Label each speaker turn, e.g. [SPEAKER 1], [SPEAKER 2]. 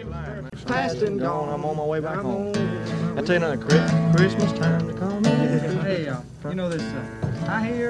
[SPEAKER 1] Past and gone, I'm on my way back home. I tell you another Christmas time to come.
[SPEAKER 2] Hey, you know this, I hear